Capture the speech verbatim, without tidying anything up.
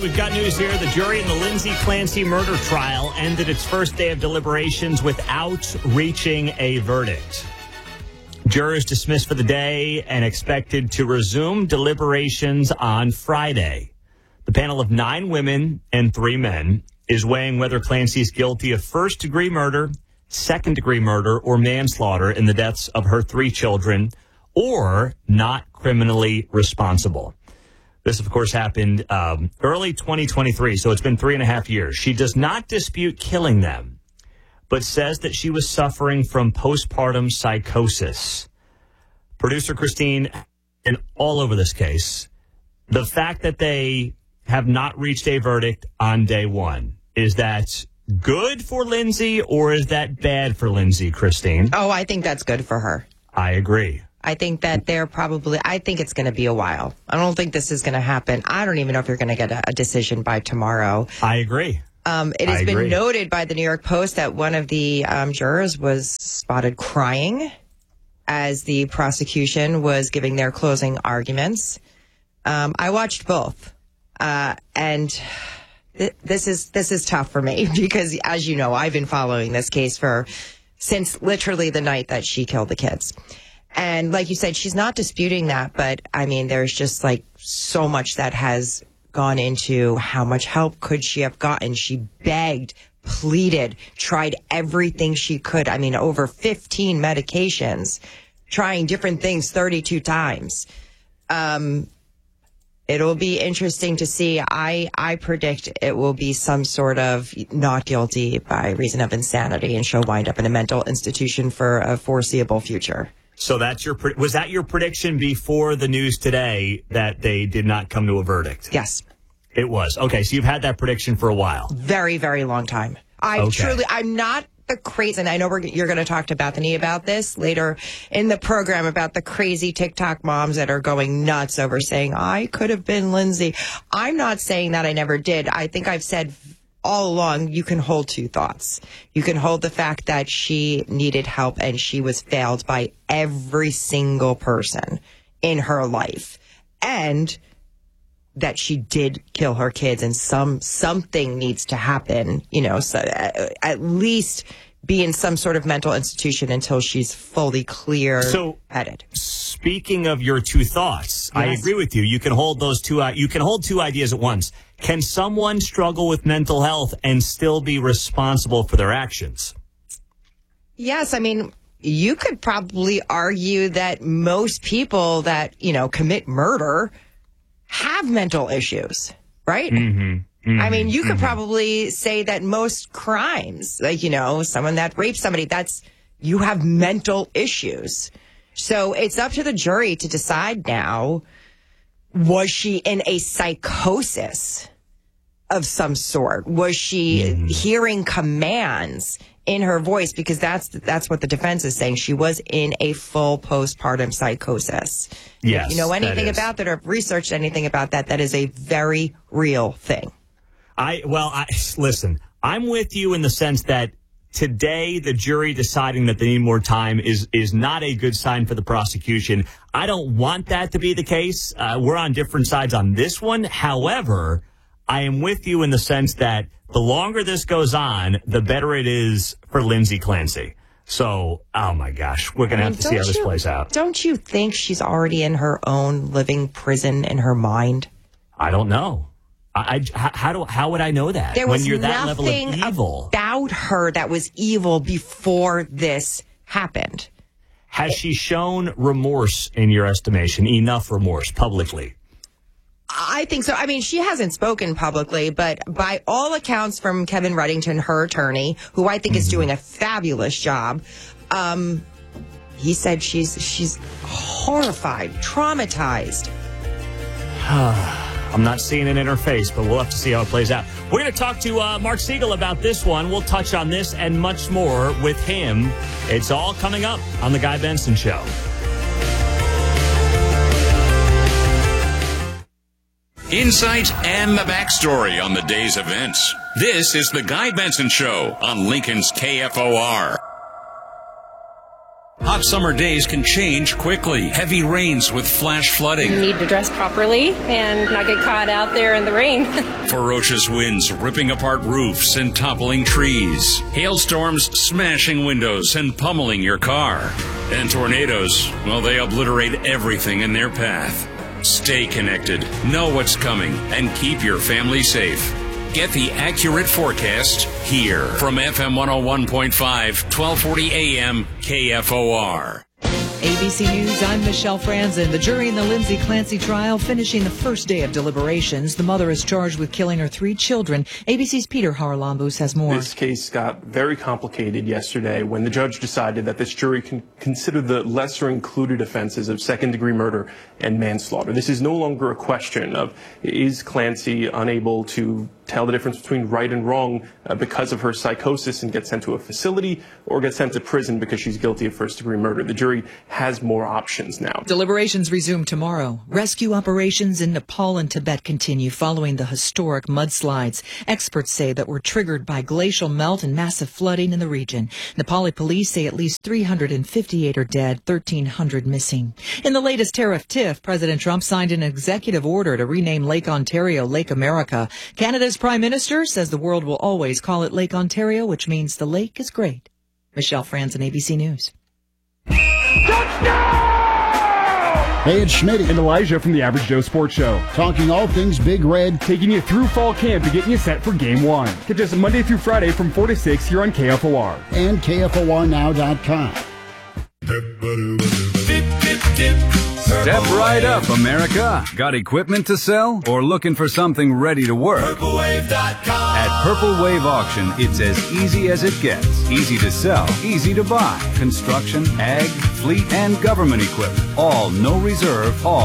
we've got news here. The jury in the Lindsay Clancy murder trial ended its first day of deliberations without reaching a verdict. Jurors dismissed for the day and expected to resume deliberations on Friday. The panel of nine women and three men is weighing whether Clancy is guilty of first-degree murder, second-degree murder, or manslaughter in the deaths of her three children, or not criminally responsible. This, of course, happened um, early twenty twenty-three, so it's been three and a half years. She does not dispute killing them, but says that she was suffering from postpartum psychosis. Producer Christine, and all over this case, the fact that they have not reached a verdict on day one, is that good for Lindsay or is that bad for Lindsay, Christine? Oh, I think that's good for her. I agree. I think that they're probably, I think it's going to be a while. I don't think this is going to happen. I don't even know if you're going to get a, a decision by tomorrow. I agree. Um, it has I been agree. noted by the New York Post that one of the um, jurors was spotted crying as the prosecution was giving their closing arguments. Um, I watched both. Uh, and th- this is, this is tough for me because, as you know, I've been following this case for since literally the night that she killed the kids. And like you said, she's not disputing that, but I mean, there's just like so much that has gone into how much help could she have gotten. She begged, pleaded, tried everything she could. I mean, over fifteen medications, trying different things thirty-two times. Um, it'll be interesting to see. I, I predict it will be some sort of not guilty by reason of insanity, and she'll wind up in a mental institution for a foreseeable future. So that's your was that your prediction before the news today that they did not come to a verdict? Yes. It was. Okay, so you've had that prediction for a while. Very, very long time. I okay. truly, I'm not the crazy, and I know we're, you're going to talk to Bethany about this later in the program about the crazy TikTok moms that are going nuts over saying, I could have been Lindsay. I'm not saying that I never did. I think I've said all along, you can hold two thoughts. You can hold the fact that she needed help and she was failed by every single person in her life, and that she did kill her kids, and some something needs to happen, you know, so uh, at least be in some sort of mental institution until she's fully clear so, headed. Speaking of your two thoughts, yes. I agree with you. You can hold those two. Uh, you can hold two ideas at once. Can someone struggle with mental health and still be responsible for their actions? Yes, I mean, you could probably argue that most people that, you know, commit murder have mental issues, right? Mm-hmm. Mm-hmm. I mean, you could mm-hmm. probably say that most crimes, like, you know, someone that rapes somebody, that's, you have mental issues. So it's up to the jury to decide now, was she in a psychosis of some sort? Was she mm-hmm. hearing commands in her voice? Because that's that's what the defense is saying. She was in a full postpartum psychosis. Yes, if you know anything that about that or have researched anything about that, that is a very real thing. I well, I listen, I'm with you in the sense that today the jury deciding that they need more time is is not a good sign for the prosecution. I don't want that to be the case. Uh, we're on different sides on this one. However, I am with you in the sense that the longer this goes on, the better it is for Lindsay Clancy. So, oh my gosh, we're going to I mean, have to see how this you, plays out. Don't you think she's already in her own living prison in her mind? I don't know. I, I, how do how would I know that there when was you're that level of evil? About her that was evil before this happened. Has she shown remorse in your estimation? Enough remorse publicly? I think so. I mean, she hasn't spoken publicly, but by all accounts from Kevin Reddington, her attorney, who I think mm-hmm. is doing a fabulous job, um, he said she's she's horrified, traumatized. I'm not seeing it in her face, but we'll have to see how it plays out. We're going to talk to uh, Mark Siegel about this one. We'll touch on this and much more with him. It's all coming up on The Guy Benson Show. Insight and the backstory on the day's events. This is The Guy Benson Show on Lincoln's K F O R. Hot summer days can change quickly. Heavy rains with flash flooding. You need to dress properly and not get caught out there in the rain. Ferocious winds ripping apart roofs and toppling trees. Hailstorms smashing windows and pummeling your car. And tornadoes, well, they obliterate everything in their path. Stay connected, know what's coming, and keep your family safe. Get the accurate forecast here from F M one oh one point five, twelve forty A M K F O R. A B C News, I'm Michelle Franzen. The jury in the Lindsay Clancy trial finishing the first day of deliberations. The mother is charged with killing her three children. A B C's Peter Haralambous has more. This case got very complicated yesterday when the judge decided that this jury can consider the lesser included offenses of second-degree murder and manslaughter. This is no longer a question of is Clancy unable to tell the difference between right and wrong uh, because of her psychosis and get sent to a facility, or get sent to prison because she's guilty of first-degree murder. The jury has more options now. Deliberations resume tomorrow. Rescue operations in Nepal and Tibet continue following the historic mudslides. Experts say that were triggered by glacial melt and massive flooding in the region. Nepali police say at least three hundred fifty-eight are dead, thirteen hundred missing. In the latest tariff tiff, President Trump signed an executive order to rename Lake Ontario Lake America. Canada's Prime Minister says the world will always call it Lake Ontario, which means the lake is great. Michelle Franzen, A B C News. Hey, it's Schmitty and Elijah from the Average Joe Sports Show. Talking all things Big Red. Taking you through fall camp and getting you set for Game one. Catch us Monday through Friday from four to six here on K F O R. And K F O R now dot com. Step right up, America. Got equipment to sell or looking for something ready to work? Purple Wave dot com. At Purple Wave Auction, it's as easy as it gets. Easy to sell, easy to buy. Construction, ag, fleet, and government equipment. All no reserve, all